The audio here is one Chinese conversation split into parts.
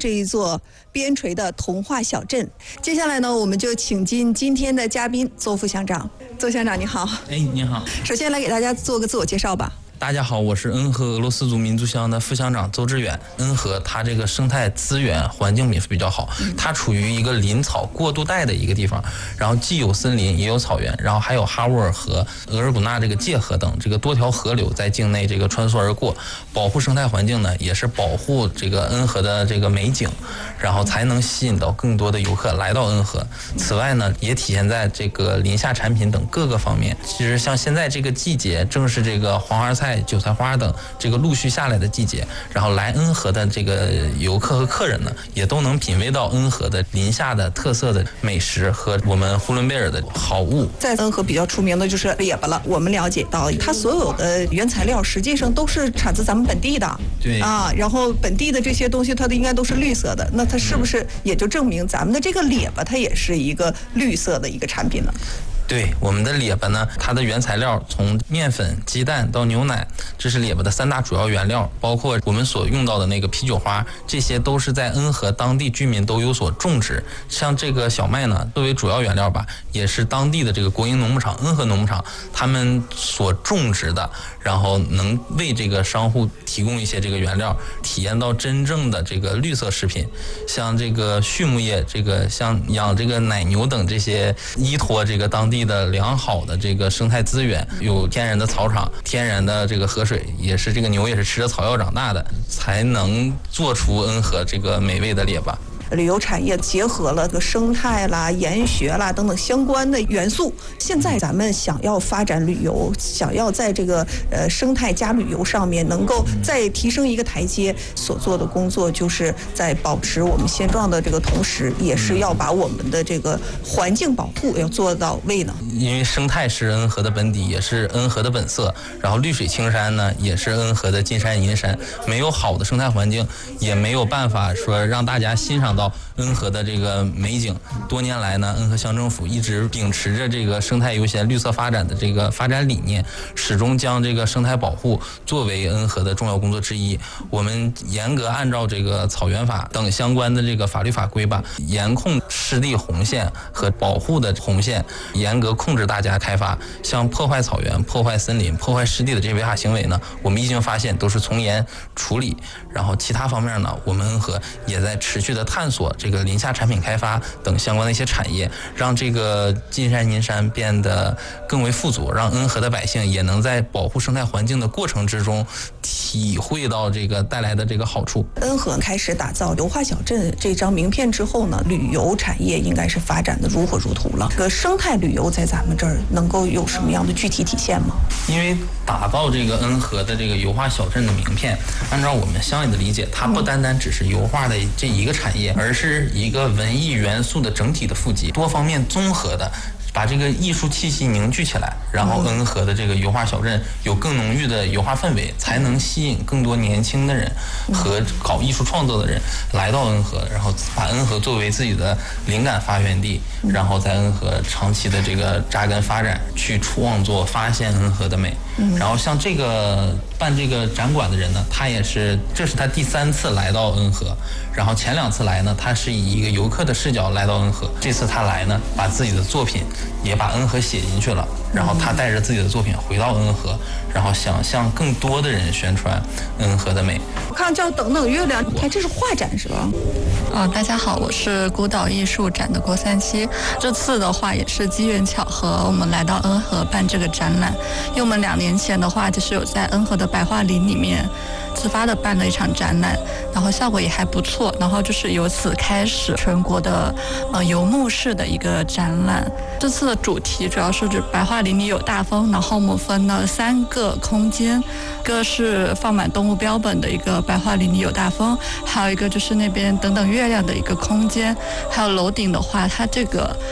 这一座边陲的童话小镇。接下来呢，我们就请进今天的嘉宾邹副乡长。邹乡长你好。 你好。 首先来给大家做个自我介绍吧。 大家好，我是恩和俄罗斯族民族乡的副乡长邹志远。恩和它这个生态资源环境也是比较好，它处于一个林草过渡带的一个地方，然后既有森林也有草原，然后还有哈沃尔河、额尔古纳这个界河等这个多条河流在境内这个穿梭而过，保护生态环境呢，也是保护这个恩和的这个美景，然后才能吸引到更多的游客来到恩和。此外呢，也体现在这个林下产品等各个方面。其实像现在这个季节，正是这个黄花菜、韭菜花等这个陆续下来的季节，然后来恩和的这个游客和客人呢，也都能品味到恩和的林下的特色的美食和我们呼伦贝尔的好物。 在恩和比较出名的就是列巴了，我们了解到它所有的原材料实际上都是产自咱们本地的。 对啊，然后本地的这些东西它的应该都是绿色的，那它是不是也就证明咱们的这个列巴它也是一个绿色的一个产品呢？ 对，我们的列巴呢，它的原材料从面粉、鸡蛋到牛奶，这是列巴的3大主要原料，包括我们所用到的那个啤酒花，这些都是在恩和当地居民都有所种植。像这个小麦呢，作为主要原料吧，也是当地的这个国营农牧场恩和农牧场他们所种植的，然后能为这个商户提供一些这个原料，体验到真正的这个绿色食品。像这个畜牧业，这个像养这个奶牛等这些，依托这个当地的良好的这个生态资源，有天然的草场、天然的这个河水，也是这个牛也是吃着草药长大的，才能做出恩和这个美味的列巴。 旅游产业结合了个生态啦、研学啦等等相关的元素。现在咱们想要发展旅游，想要在这个生态加旅游上面能够再提升一个台阶，所做的工作就是在保持我们现状的这个同时，也是要把我们的这个环境保护要做到位呢。 因为生态是恩和的本底，也是恩和的本色，然后绿水青山呢也是恩和的金山银山。没有好的生态环境，也没有办法说让大家欣赏到恩和的这个美景。多年来呢，恩和乡政府一直秉持着这个生态优先、绿色发展的这个发展理念，始终将这个生态保护作为恩和的重要工作之一。我们严格按照这个草原法等相关的这个法律法规吧，严控湿地红线和保护的红线，严格控制大家开发。像破坏草原、破坏森林、破坏湿地的这些违法行为呢，我们一经发现都是从严处理。然后其他方面呢，我们恩和也在持续的探索这个林下产品开发等相关的一些产业，让这个金山银山变得更为富足，让恩和的百姓也能在保护生态环境的过程之中体会到这个带来的这个好处。 恩和开始打造油画小镇这张名片之后呢，旅游产业应该是发展的如火如荼了。这个生态旅游在咱们这儿能够有什么样的具体体现吗？ 因为打造这个恩和的这个油画小镇的名片，按照我们乡里的理解，它不单单只是油画的这一个产业，而是一个文艺元素的整体的富集，多方面综合的把这个艺术气息凝聚起来，然后恩和的这个油画小镇有更浓郁的油画氛围，才能吸引更多年轻的人和搞艺术创作的人来到恩和，然后把恩和作为自己的灵感发源地，然后在恩和长期的这个扎根发展，去创作发现恩和的美。然后像这个办这个展馆的人呢，这是他第3次来到恩和，然后前2次来呢，他是以一个游客的视角来到恩和，这次他来呢，把自己的作品也把恩和写进去了，然后他带着自己的作品回到恩和，然后想向更多的人宣传恩和的美。 我看叫等等月亮，看这是画展是吧？ 大家好，我是孤岛艺术展的郭三七。这次的话也是机缘巧合，我们来到恩和办这个展览。因为我们2年前的话，就是有在恩和的白桦林里面自发的办了一场展览，然后效果也还不错，然后就是由此开始全国的游牧式的一个展览。这次的主题主要是指白桦林里有大风，然后我们分了3个空间，一个是放满动物标本的一个白桦林里有大风，还有一个就是那边等等月亮的一个空间，还有楼顶的话，它这个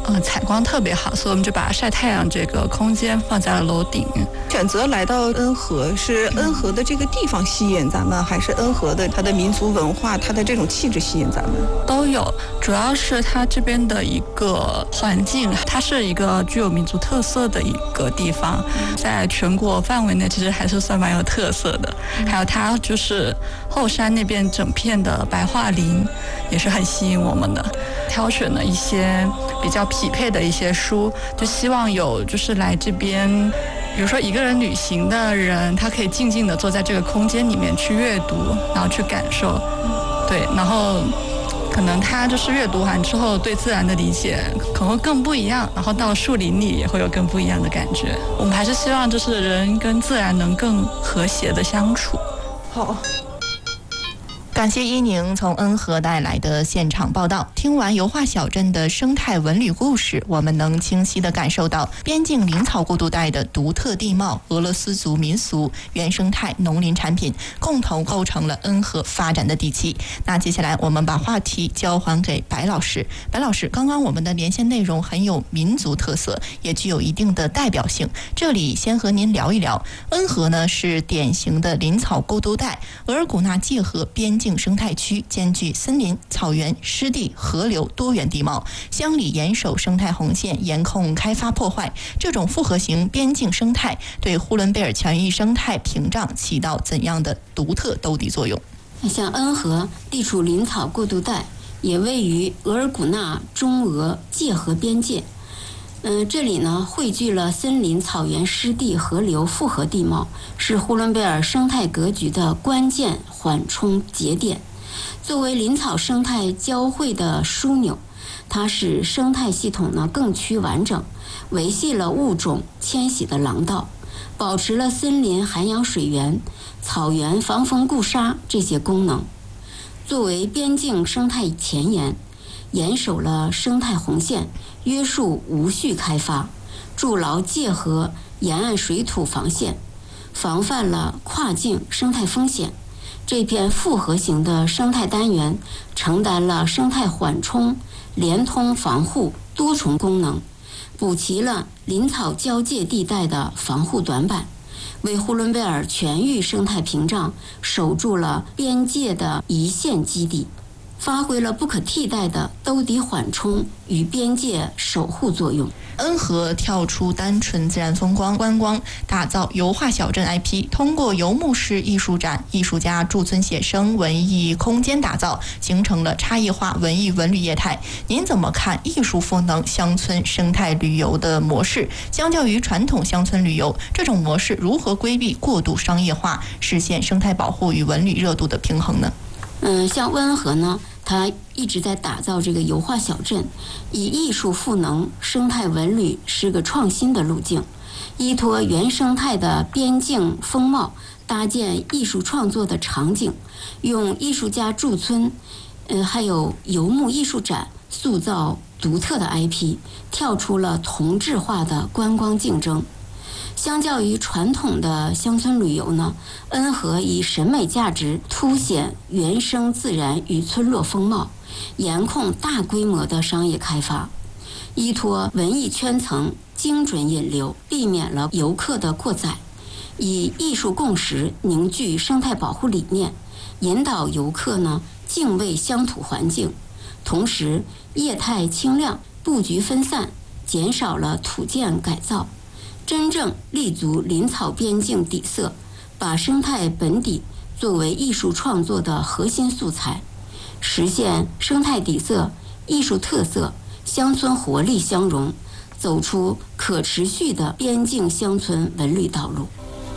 采光特别好，所以我们就把晒太阳这个空间放在了楼顶。 选择来到恩和，是恩和的这个地方吸引咱们，还是恩和的它的民族文化、它的这种气质吸引咱们？ 都有，主要是它这边的一个环境，它是一个具有民族特色的一个地方，在全国范围内其实还是算蛮有特色的。还有它就是后山那边整片的白桦林，也是很吸引我们的。挑选了一些比较匹配的一些书，就希望有就是来这边，比如说一个人旅行的人，他可以静静地坐在这个空间里面去阅读，然后去感受，对，然后可能他就是阅读完之后对自然的理解可能会更不一样，然后到树林里也会有更不一样的感觉。我们还是希望就是人跟自然能更和谐的相处。 好。 感谢伊宁从恩和带来的现场报道。听完油画小镇的生态文旅故事，我们能清晰地感受到边境林草过渡带的独特地貌、俄罗斯族民俗、原生态农林产品，共同构成了恩和发展的底气。那接下来我们把话题交还给白老师。白老师，刚刚我们的连线内容很有民族特色，也具有一定的代表性。这里先和您聊一聊，恩和呢是典型的林草过渡带，额尔古纳界河边境生态区，兼具森林、草原、湿地、河流多元地貌，乡里严守生态红线，严控开发破坏。这种复合型边境生态对呼伦贝尔全域生态屏障起到怎样的独特兜底作用？ 像恩和地处林草过渡带，也位于额尔古纳中俄界河边界。这里呢汇聚了森林、草原、湿地、河流复合地貌，是呼伦贝尔生态格局的关键缓冲节点。作为林草生态交汇的枢纽，它使生态系统呢更趋完整，维系了物种迁徙的廊道，保持了森林涵养水源、草原防风固沙这些功能。作为边境生态前沿，严守了生态红线，约束无序开发，筑牢界河沿岸水土防线，防范了跨境生态风险。这片复合型的生态单元承担了生态缓冲、连通防护多重功能，补齐了林草交界地带的防护短板，为呼伦贝尔全域生态屏障守住了边界的一线基地，发挥了不可替代的兜底缓冲与边界守护作用。 恩和跳出单纯自然风光观光，打造油画小镇 IP， 通过游牧式艺术展、艺术家驻村写生、文艺空间打造，形成了差异化文艺文旅业态。您怎么看艺术赋能乡村生态旅游的模式？相较于传统乡村旅游，这种模式如何规避过度商业化，实现生态保护与文旅热度的平衡呢？ 像恩和呢，它一直在打造这个油画小镇，以艺术赋能生态文旅是个创新的路径，依托原生态的边境风貌，搭建艺术创作的场景，用艺术家驻村，还有游牧艺术展塑造独特的 IP， 跳出了同质化的观光竞争。相较于传统的乡村旅游呢，恩和以审美价值凸显原生自然与村落风貌，严控大规模的商业开发，依托文艺圈层精准引流，避免了游客的过载，以艺术共识凝聚生态保护理念，引导游客呢敬畏乡土环境，同时业态清亮，布局分散，减少了土建改造，真正立足林草边境底色，把生态本底作为艺术创作的核心素材，实现生态底色、艺术特色、乡村活力相融，走出可持续的边境乡村文旅道路。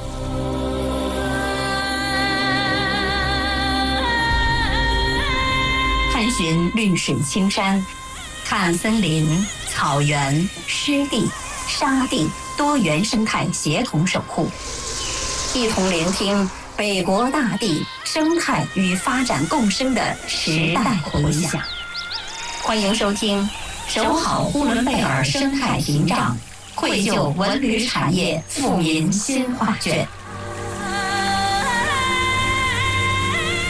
探寻绿水青山，看森林、草原、湿地、沙地多元生态协同守护，一同聆听北国大地生态与发展共生的时代回响。欢迎收听守好呼伦贝尔生态屏障，绘就文旅产业富民新画卷。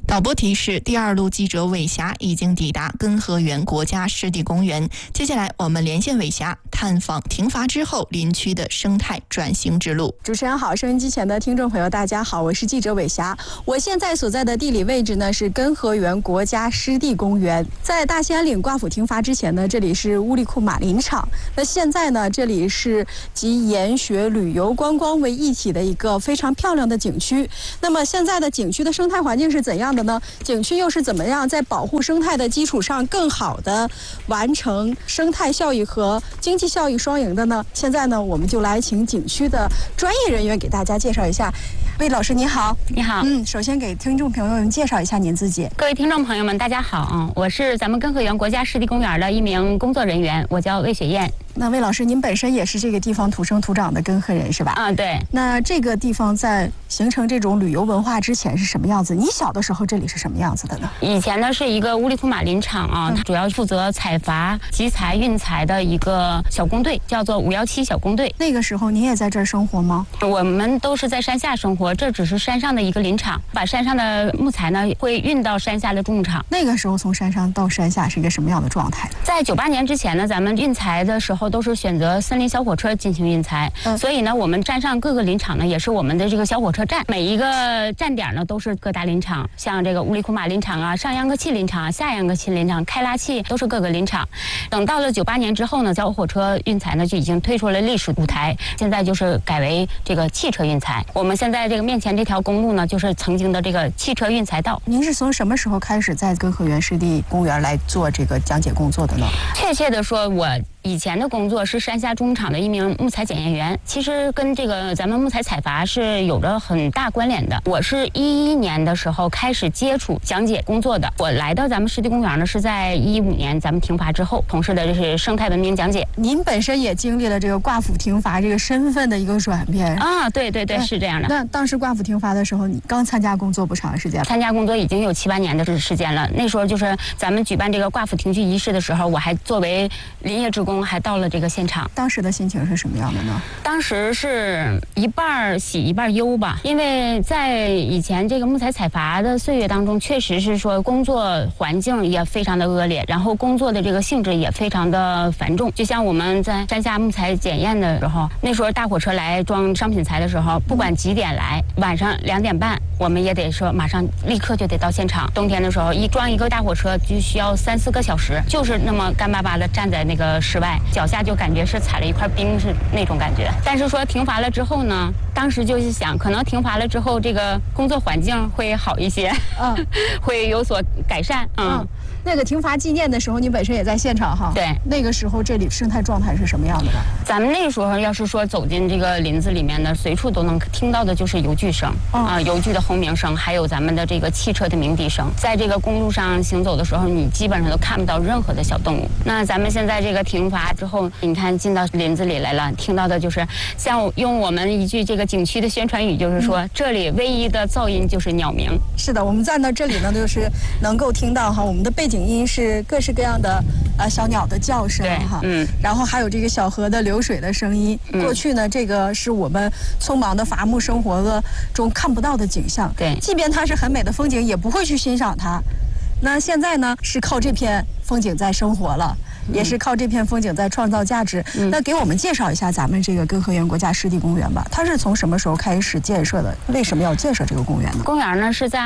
导播提示：第2路记者伟霞已经抵达根河园国家湿地公园。接下来我们连线伟霞，探访停伐之后林区的生态转型之路。 主持人好，收音机前的听众朋友大家好，我是记者伟霞。我现在所在的地理位置呢是根河园国家湿地公园。在大兴安岭挂府停伐之前呢，这里是乌里库马林场。那现在呢，这里是集研学、旅游、观光为一体的一个非常漂亮的景区。那么现在的景区的生态环境是怎样的呢？景区又是怎么样在保护生态的基础上更好的完成生态效益和经济效益双赢的呢？现在呢，我们就来请景区的专业人员给大家介绍一下。魏老师你好。 你好。 首先给听众朋友们介绍一下您自己。 各位听众朋友们大家好，我是咱们根河园国家湿地公园的一名工作人员，我叫魏雪燕。 那魏老师，您本身也是这个地方土生土长的根河人是吧？ 对。 那这个地方在形成这种旅游文化之前是什么样子？你小的时候这里是什么样子的呢？ 以前呢是一个乌里库马林场啊，它主要负责采伐、集材、运材的一个小工队，叫做517小工队。 那个时候你也在这儿生活吗？ 我们都是在山下生活，这只是山上的一个林场，把山上的木材呢会运到山下的种场。 那个时候从山上到山下是一个什么样的状态？ 在98年之前呢，咱们运材的时候都是选择森林小火车进行运材，所以呢，我们站上各个林场呢，也是我们的这个小火车站。每一个站点呢，都是各大林场，像这个乌里库马林场啊、上秧歌契林场、下秧歌契林场、开拉契都是各个林场。等到了98年之后呢，小火车运材呢就已经退出了历史舞台，现在就是改为这个汽车运材。我们现在这个面前这条公路呢，就是曾经的这个汽车运材道。 您是从什么时候开始在根河园湿地公园来做这个讲解工作的呢？ 确切的说，我以前的工作是山下种场的一名木材检验员，其实跟这个咱们木材采伐是有着很大关联的。我是11年的时候开始接触讲解工作的，我来到咱们湿地公园呢是在15年咱们停伐之后，从事的这是生态文明讲解。 您本身也经历了这个挂府停伐这个身份的一个转变啊？对对对，是这样的。 那当时挂府停伐的时候，你刚参加工作不长时间了？ 参加工作已经有7、8年的时间了。那时候就是咱们举办这个挂府停居仪式的时候，我还作为林业职工还到了这个现场。 当时的心情是什么样的呢？ 当时是一半喜一半忧吧，因为在以前这个木材采伐的岁月当中，确实是说工作环境也非常的恶劣，然后工作的这个性质也非常的繁重。就像我们在山下木材检验的时候，那时候大火车来装商品材的时候，不管几点来，晚上2点半，我们也得说马上立刻就得到现场。冬天的时候，一装一个大火车就需要3、4个小时，就是那么干巴巴的站在那个室外，脚下就感觉是踩了一块冰，是那种感觉。但是说停伐了之后呢，当时就是想，可能停伐了之后，这个工作环境会好一些，会有所改善。 那个停伐纪念的时候，你本身也在现场哈？ 对。 那个时候这里生态状态是什么样的呢？ 咱们那个时候要是说走进这个林子里面呢，随处都能听到的就是邮具声邮具的轰鸣声，还有咱们的这个汽车的鸣笛声。在这个公路上行走的时候，你基本上都看不到任何的小动物。那咱们现在这个停伐之后，你看进到林子里来了，听到的就是像用我们一句这个景区的宣传语，就是说这里唯一的噪音就是鸟鸣。 是的，我们站到这里呢，就是能够听到哈，我们的背景音是各式各样的小鸟的叫声哈，然后还有这个小河的流水的声音。过去呢，这个是我们匆忙的伐木生活中看不到的景象。 对， 即便它是很美的风景，也不会去欣赏它。那现在呢，是靠这片风景在生活了，也是靠这片风景在创造价值。那给我们介绍一下咱们这个根河园国家湿地公园吧。它是从什么时候开始建设的？为什么要建设这个公园呢？ 公园呢是在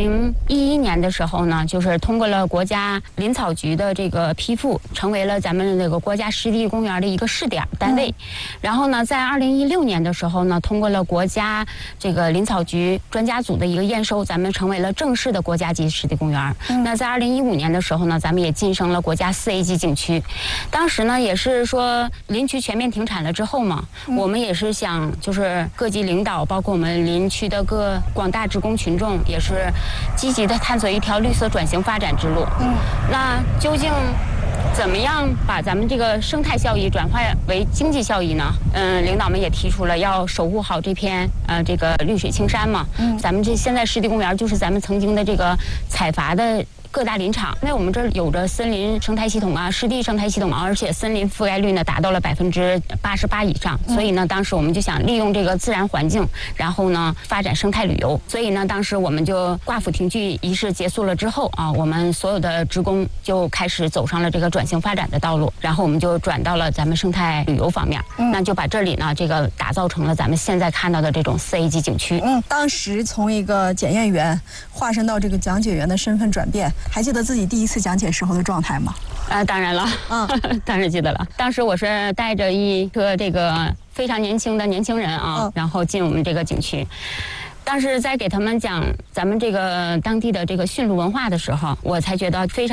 2011年的时候呢，就是通过了国家林草局的这个批复，成为了咱们这个国家湿地公园的一个试点单位。然后呢，在2016年的时候呢，通过了国家这个林草局专家组的一个验收，咱们成为了正式的国家级湿地公园。那在2015年的时候呢，咱们也晋升了国家4A 级景区。当时呢，也是说林区全面停产了之后嘛，我们也是想就是各级领导，包括我们林区的广大职工群众，也是积极的探索一条绿色转型发展之路。那究竟怎么样把咱们这个生态效益转化为经济效益呢？领导们也提出了要守护好这片这个绿水青山嘛。咱们这现在湿地公园就是咱们曾经的这个采伐的各大林场，因为我们这儿有着森林生态系统啊、湿地生态系统啊，而且森林覆盖率呢达到了88%以上。所以呢，当时我们就想利用这个自然环境，然后呢发展生态旅游。所以呢，当时我们就挂府庭具仪式结束了之后啊，我们所有的职工就开始走上了这个转型发展的道路，然后我们就转到了咱们生态旅游方面，那就把这里呢这个打造成了咱们现在看到的这种4A 级景区。 当时从一个检验员化身到这个讲解员的身份转变，还记得自己第一次讲解时候的状态吗？ 当然了，当然记得了。当时我是带着一个这个非常年轻的年轻人啊，然后进我们这个景区。当时在给他们讲咱们这个当地的这个驯鹿文化的时候，我才觉得非常